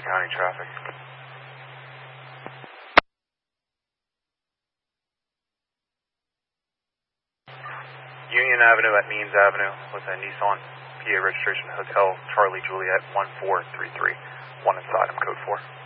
County traffic. Union Avenue at Means Avenue with a Nissan PA registration, Hotel Charlie Juliet 1433. One inside, I'm code 4.